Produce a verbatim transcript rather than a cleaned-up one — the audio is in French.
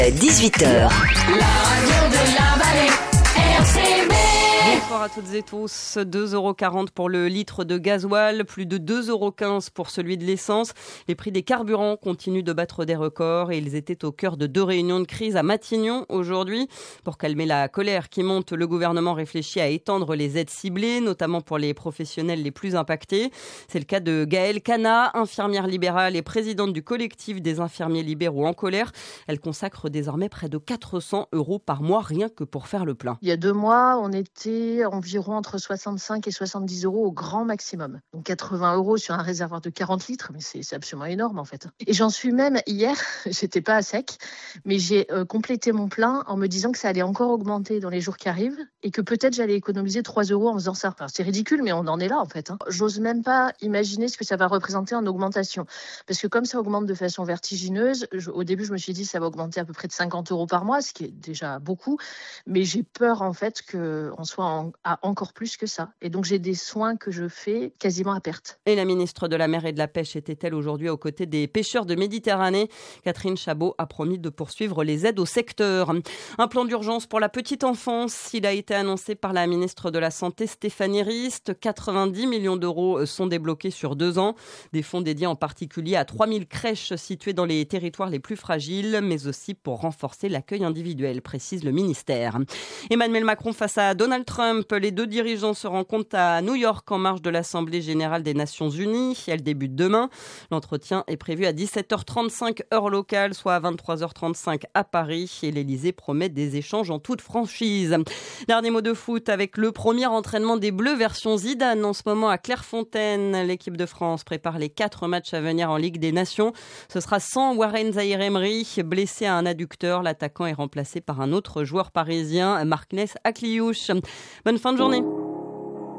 dix-huit heures. La radio de la vallée, R C B. Bonsoir à toutes et tous. deux euros quarante pour le litre de gasoil, plus de deux euros quinze pour celui de l'essence. Les prix des carburants continuent de battre des records et ils étaient au cœur de deux réunions de crise à Matignon aujourd'hui. Pour calmer la colère qui monte, le gouvernement réfléchit à étendre les aides ciblées, notamment pour les professionnels les plus impactés. C'est le cas de Gaëlle Cana, infirmière libérale et présidente du collectif des infirmiers libéraux en colère. Elle consacre désormais près de quatre cents euros par mois rien que pour faire le plein. Il y a deux mois, on était environ entre soixante-cinq et soixante-dix euros au grand maximum. Donc quatre-vingts euros sur un réservoir de quarante litres, mais c'est, c'est absolument énorme en fait. Et j'en suis même hier, j'étais pas à sec, mais j'ai euh, complété mon plein en me disant que ça allait encore augmenter dans les jours qui arrivent et que peut-être j'allais économiser trois euros en faisant ça. Enfin, c'est ridicule, mais on en est là en fait. Hein. J'ose même pas imaginer ce que ça va représenter en augmentation. Parce que comme ça augmente de façon vertigineuse, je, au début je me suis dit ça va augmenter à peu près de cinquante euros par mois, ce qui est déjà beaucoup, mais j'ai peur en fait qu'on soit en à encore plus que ça. Et donc, j'ai des soins que je fais quasiment à perte. Et la ministre de la Mer et de la Pêche était-elle aujourd'hui aux côtés des pêcheurs de Méditerranée? Catherine Chabot a promis de poursuivre les aides au secteur. Un plan d'urgence pour la petite enfance. Il a été annoncé par la ministre de la Santé, Stéphanie Rist. quatre-vingt-dix millions d'euros sont débloqués sur deux ans. Des fonds dédiés en particulier à trois mille crèches situées dans les territoires les plus fragiles, mais aussi pour renforcer l'accueil individuel, précise le ministère. Emmanuel Macron face à Donald Trump. Les deux dirigeants se rencontrent à New York en marge de l'Assemblée générale des Nations Unies. Elle débute demain. L'entretien est prévu à dix-sept heures trente-cinq heure locale, soit à vingt-trois heures trente-cinq à Paris. Et l'Elysée promet des échanges en toute franchise. Dernier mot de foot avec le premier entraînement des Bleus version Zidane en ce moment à Clairefontaine. L'équipe de France prépare les quatre matchs à venir en Ligue des Nations. Ce sera sans Warren Zaïre-Emery. Blessé à un adducteur, l'attaquant est remplacé par un autre joueur parisien, Marc Nes Akliouche. Bonne fin de journée.